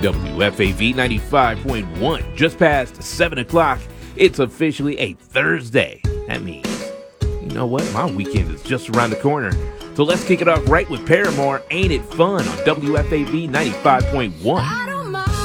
WFAV 95.1, just past 7 o'clock. It's officially a Thursday. That means, you know what? My weekend is just around the corner. So let's kick it off right with Paramore, Ain't It Fun on WFAV 95.1.